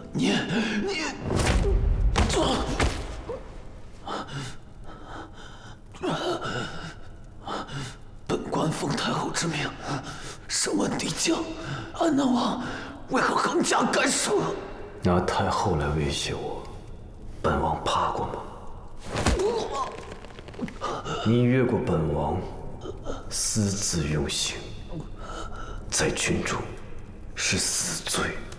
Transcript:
你，本官奉太后之命，审问帝将，安南王为何横加干涉？ 拿太后来威胁我，本王怕过吗？你越过本王，私自用刑，在军中是死罪。